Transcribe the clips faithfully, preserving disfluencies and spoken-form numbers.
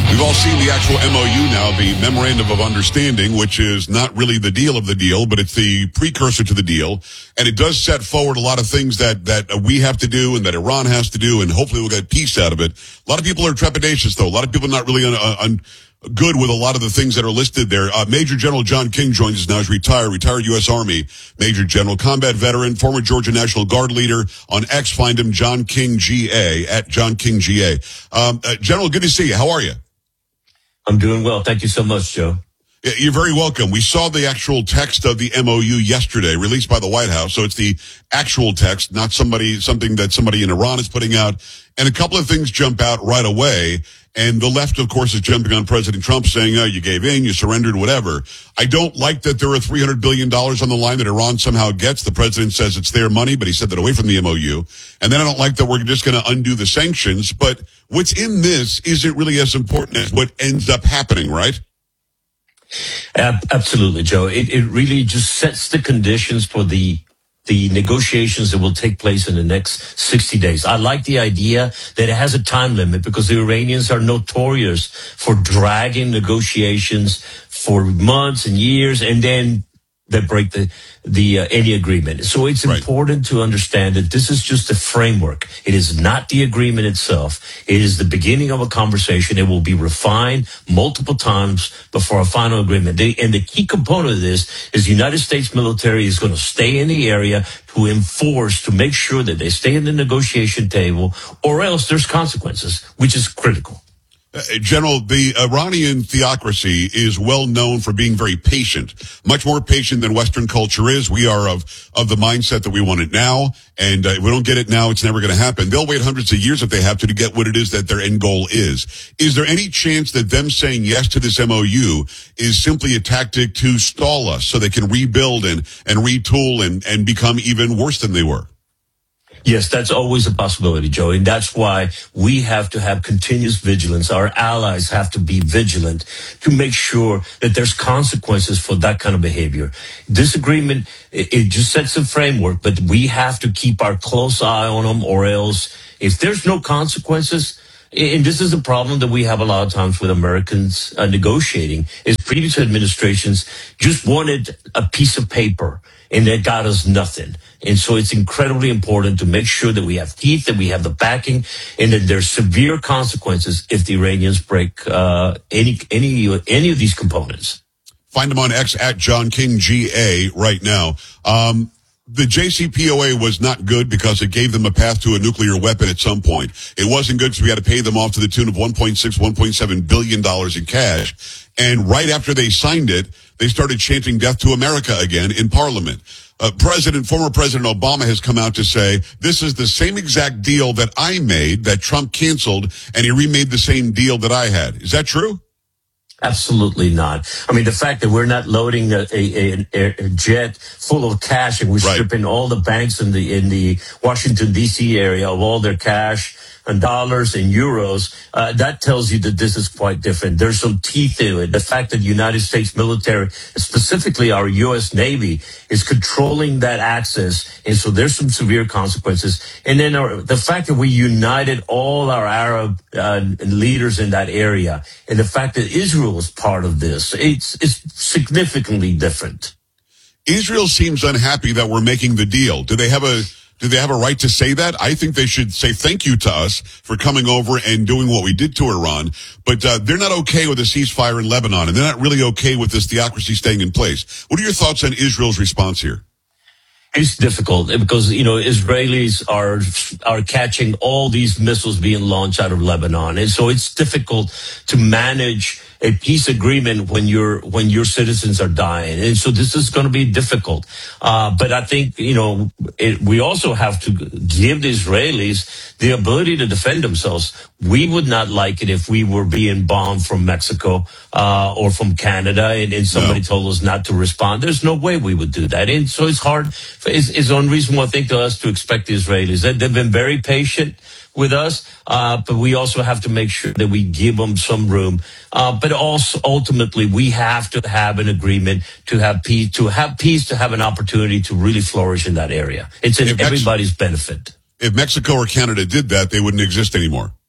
We've all seen the actual M O U now, the Memorandum of Understanding, which is not really the deal of the deal, but it's the precursor to the deal. And it does set forward a lot of things that, that we have to do and that Iran has to do, and hopefully we'll get peace out of it. A lot of people are trepidatious, though. A lot of people are not really on, on good with a lot of the things that are listed there. Uh, Major General John King joins us now. He's retired, retired U S Army Major General, combat veteran, former Georgia National Guard leader. On X, find him, John King G A, at John King G A. Um, uh, General, good to see you. How are you? I'm doing well. Thank you so much, Joe. You're very welcome. We saw the actual text of the M O U yesterday, released by the White House. So it's the actual text, not somebody, something that somebody in Iran is putting out. And a couple of things jump out right away. And the left, of course, is jumping on President Trump, saying, oh, you gave in, you surrendered, whatever. I don't like that there are three hundred billion dollars on the line that Iran somehow gets. The president says it's their money, but he said that away from the M O U. And then I don't like that we're just going to undo the sanctions. But what's in this isn't really as important as what ends up happening, right? Absolutely, Joe. It, it really just sets the conditions for the the negotiations that will take place in the next sixty days. I like the idea that it has a time limit because the Iranians are notorious for dragging negotiations for months and years, and then they break the the uh, any agreement. So it's right. important to understand that this is just a framework. It is not the agreement itself. It is the beginning of a conversation. It will be refined multiple times before a final agreement. They, and the key component of this is the United States military is going to stay in the area to enforce, to make sure that they stay in the negotiation table, or else there's consequences, which is critical. Uh, General, the Iranian theocracy is well known for being very patient, much more patient than Western culture is. We are of, of the mindset that we want it now, and uh, if we don't get it now, it's never going to happen. They'll wait hundreds of years if they have to to get what it is that their end goal is. Is there any chance that them saying yes to this M O U is simply a tactic to stall us so they can rebuild and, and retool and, and become even worse than they were? Yes, that's always a possibility, Joe. And that's why we have to have continuous vigilance. Our allies have to be vigilant to make sure that there's consequences for that kind of behavior. This agreement, it, it just sets a framework, but we have to keep our close eye on them, or else if there's no consequences, and this is a problem that we have a lot of times with Americans uh, negotiating, is previous administrations just wanted a piece of paper and that got us nothing. And so it's incredibly important to make sure that we have teeth, that we have the backing, and that there's severe consequences if the Iranians break uh, any any any of these components. Find him on X at John King G A right now. Um, the J C P O A was not good because it gave them a path to a nuclear weapon at some point. It wasn't good because we had to pay them off to the tune of one point six, one point seven billion dollars in cash. And right after they signed it, they started chanting death to America again in Parliament. Uh, President, former President Obama has come out to say, this is the same exact deal that I made that Trump canceled, and he remade the same deal that I had. Is that true? Absolutely not. I mean, the fact that we're not loading a, a, a, a jet full of cash and we're right. stripping all the banks in the in the Washington, D C area of all their cash and dollars and euros, uh, that tells you that this is quite different. There's some teeth to it. The fact that the United States military, specifically our U S Navy, is controlling that access, and so there's some severe consequences. And then our, the fact that we united all our Arab uh, leaders in that area, and the fact that Israel is part of this, it's, it's significantly different. Israel seems unhappy that we're making the deal. Do they have a Do they have a right to say that? I think they should say thank you to us for coming over and doing what we did to Iran. But uh, they're not okay with a ceasefire in Lebanon, and they're not really okay with this theocracy staying in place. What are your thoughts on Israel's response here? It's difficult because, you know, Israelis are are catching all these missiles being launched out of Lebanon. And so it's difficult to manage a peace agreement when your when your citizens are dying. And so this is going to be difficult. Uh, but I think, you know, it, we also have to give the Israelis the ability to defend themselves. We would not like it if we were being bombed from Mexico uh, or from Canada and, and somebody no. told us not to respond. There's no way we would do that. And so it's hard. It's, it's unreasonable, I think, to us to expect the Israelis. They've been very patient with us, uh, but we also have to make sure that we give them some room. Uh, but also, ultimately, we have to have an agreement to have peace, to have peace, to have an opportunity to really flourish in that area. It's in if everybody's Mex- benefit. If Mexico or Canada did that, they wouldn't exist anymore.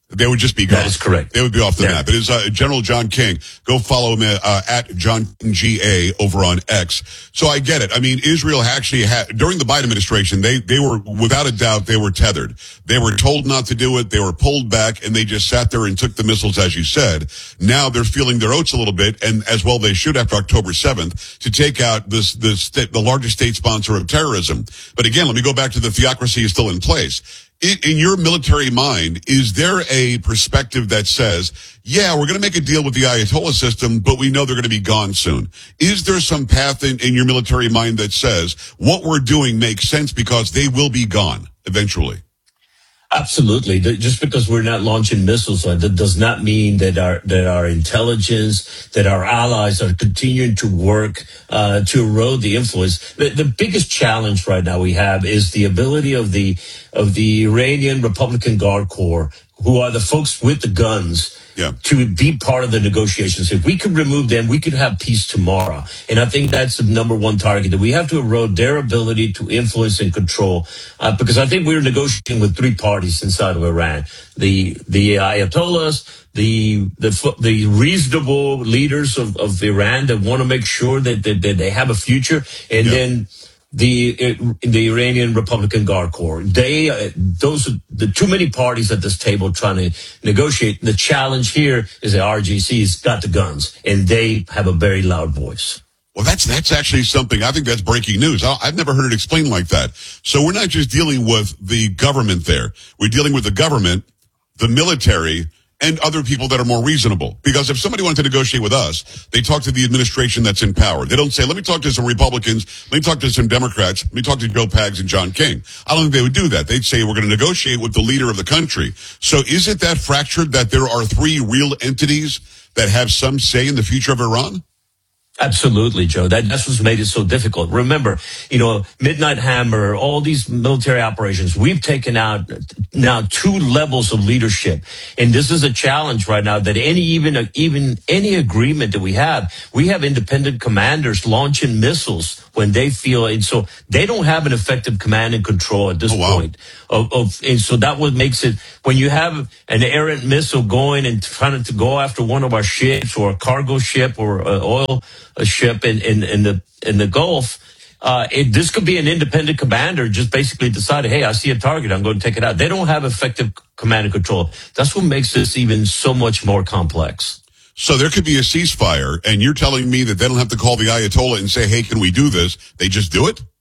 They would just be gone. That is correct. They would be off the Yeah. map. It is uh, General John King. Go follow him uh, at John G A over on X. So I get it. I mean, Israel actually had, during the Biden administration, they, they were, without a doubt, they were tethered. They were told not to do it. They were pulled back, and they just sat there and took the missiles, as you said. Now they're feeling their oats a little bit, and as well they should after October seventh, to take out this, this, the largest state sponsor of terrorism. But again, let me go back to the theocracy is still in place. In, in your military mind, is there a perspective that says, yeah, we're going to make a deal with the Ayatollah system, but we know they're going to be gone soon? Is there some path in, in your military mind that says what we're doing makes sense because they will be gone eventually? Absolutely. Just because we're not launching missiles, that does not mean that our that our intelligence, that our allies are continuing to work uh, to erode the influence. The, the biggest challenge right now we have is the ability of the of the Iranian Republican Guard Corps, who are the folks with the guns, yeah. to be part of the negotiations. If we could remove them, we could have peace tomorrow. And I think that's the number one target, that we have to erode their ability to influence and control. Uh, because I think we're negotiating with three parties inside of Iran. The, the Ayatollahs, the, the, the reasonable leaders of, of Iran that want to make sure that, that, that they have a future. And yeah. then the the Iranian Republican Guard Corps. They uh, those are the too many parties at this table trying to negotiate. The challenge here is the R G C's got the guns, and they have a very loud voice. Well, that's that's actually something. I think that's breaking news. I've never heard it explained like that. So we're not just dealing with the government there. We're dealing with the government, the military, and other people that are more reasonable. Because if somebody wanted to negotiate with us, they talk to the administration that's in power. They don't say, let me talk to some Republicans, let me talk to some Democrats, let me talk to Joe Pags and John King. I don't think they would do that. They'd say, we're going to negotiate with the leader of the country. So is it that fractured that there are three real entities that have some say in the future of Iran? Absolutely, Joe. That, that's what's made it so difficult. Remember, you know, Midnight Hammer, all these military operations, we've taken out now two levels of leadership. And this is a challenge right now that any, even, even any agreement that we have, we have independent commanders launching missiles when they feel, and so they don't have an effective command and control at this oh, wow. point. Of, of, and so that what makes it, when you have an errant missile going and trying to go after one of our ships or a cargo ship or an oil a ship in, in, in the in the Gulf, uh, it, this could be an independent commander just basically decided, hey, I see a target, I'm going to take it out. They don't have effective command and control. That's what makes this even so much more complex. So there could be a ceasefire, and you're telling me that they don't have to call the Ayatollah and say, hey, can we do this? They just do it?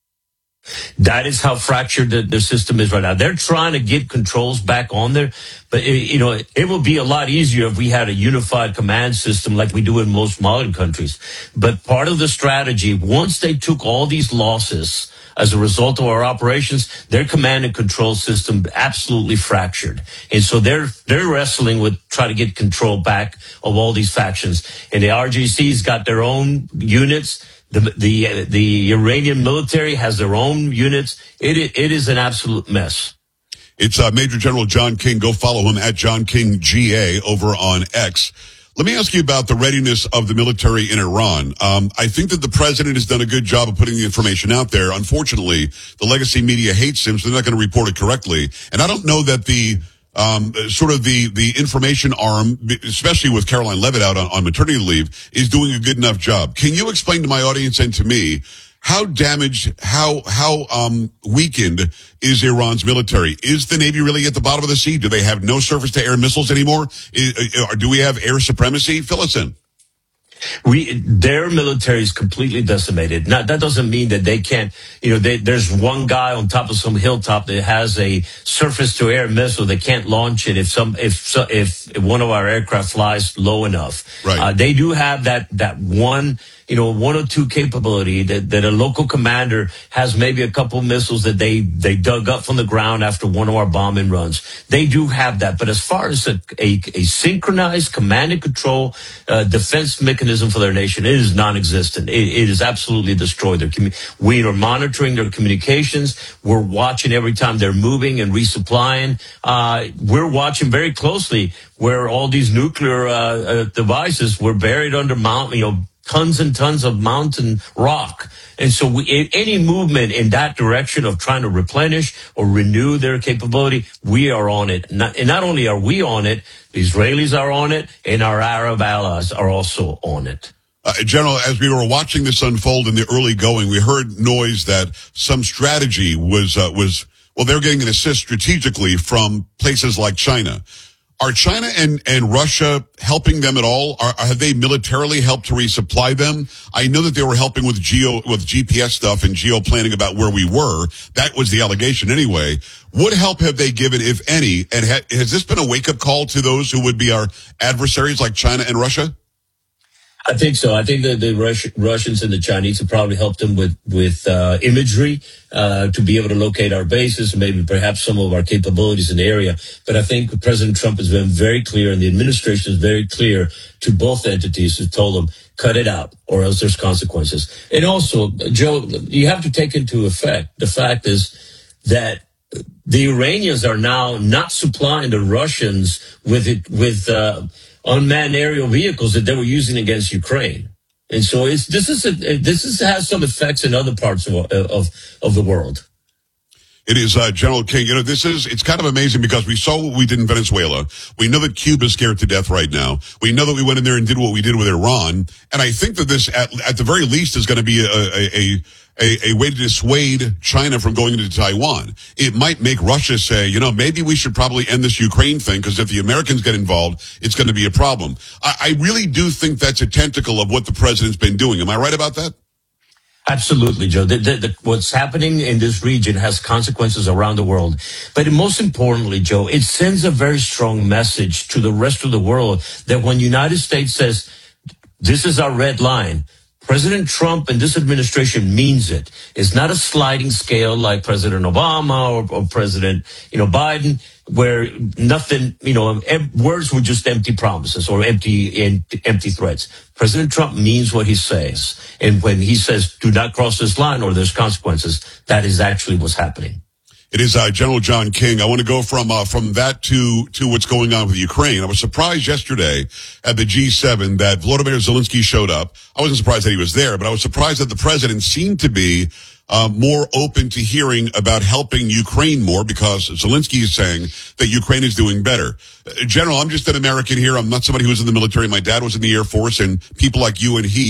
That is how fractured the, the system is right now. They're trying to get controls back on there, but it, you know, it, it would be a lot easier if we had a unified command system like we do in most modern countries. But part of the strategy, once they took all these losses as a result of our operations, their command and control system absolutely fractured. And so they're, they're wrestling with trying to get control back of all these factions. And the R G C's got their own units. The, the, the Iranian military has their own units. It, it is an absolute mess. It's uh, Major General John King. Go follow him at John King G A over on X. Let me ask you about the readiness of the military in Iran. Um, I think that the president has done a good job of putting the information out there. Unfortunately, the legacy media hates him, so they're not going to report it correctly. And I don't know that the um, sort of the the information arm, especially with Caroline Leavitt out on, on maternity leave, is doing a good enough job. Can you explain to my audience and to me how damaged, how how um, weakened is Iran's military? Is the Navy really at the bottom of the sea? Do they have no surface-to-air missiles anymore? Is, or do we have air supremacy? Fill us in. We, their military is completely decimated. Now, that doesn't mean that they can't, you know, they, there's one guy on top of some hilltop that has a surface to air missile. They can't launch it if some, if, if one of our aircraft flies low enough. Right. Uh, they do have that, that one, you know, one or two capability that, that a local commander has maybe a couple of missiles that they, they dug up from the ground after one of our bombing runs. They do have that. But as far as a, a, a synchronized command and control, uh, defense mechanism for their nation, it is non-existent. It, it is absolutely destroyed. Their commu- we are monitoring their communications. We're watching every time they're moving and resupplying. Uh, we're watching very closely where all these nuclear, uh, uh devices were buried under mount, you know, tons and tons of mountain rock. And so we, any movement in that direction of trying to replenish or renew their capability, we are on it. Not, and not only are we on it, the Israelis are on it, and our Arab allies are also on it. Uh, General, as we were watching this unfold in the early going, we heard noise that some strategy was, uh, was, well, they're getting an assist strategically from places like China. Are China and, and Russia helping them at all? Are, have they militarily helped to resupply them? I know that they were helping with geo, with G P S stuff and geo planning about where we were. That was the allegation anyway. What help have they given, if any? And ha, has this been a wake-up call to those who would be our adversaries like China and Russia? I think so. I think that the Rus- Russians and the Chinese have probably helped them with with uh, imagery uh, to be able to locate our bases and maybe perhaps some of our capabilities in the area. But I think President Trump has been very clear, and the administration is very clear to both entities who told them, cut it out, or else there's consequences. And also, Joe, you have to take into effect the fact is that the Iranians are now not supplying the Russians with it with. Uh, unmanned aerial vehicles that they were using against Ukraine. And so it's, this is, a, this is, has some effects in other parts of, of, of the world. It is, uh, General King. You know, this is, it's kind of amazing because we saw what we did in Venezuela. We know that Cuba's scared to death right now. We know that we went in there and did what we did with Iran. And I think that this, at, at the very least, is going to be a, a, a A, a way to dissuade China from going into Taiwan. It might make Russia say, you know, maybe we should probably end this Ukraine thing, because if the Americans get involved, it's going to be a problem. I, I really do think that's a tentacle of what the president's been doing. Am I right about that? Absolutely, Joe. The, the, the, what's happening in this region has consequences around the world. But most importantly, Joe, it sends a very strong message to the rest of the world that when the United States says, this is our red line, President Trump and this administration means it. It's not a sliding scale like President Obama or, or President, you know, Biden, where nothing, you know, em- words were just empty promises or empty, empty, empty threats. President Trump means what he says. And when he says, do not cross this line or there's consequences, that is actually what's happening. It is uh, General John King. I want to go from uh, from that to to what's going on with Ukraine. I was surprised yesterday at the G seven that Volodymyr Zelensky showed up. I wasn't surprised that he was there, but I was surprised that the president seemed to be uh, more open to hearing about helping Ukraine more, because Zelensky is saying that Ukraine is doing better. Uh, General, I'm just an American here. I'm not somebody who was in the military. My dad was in the Air Force, and people like you and he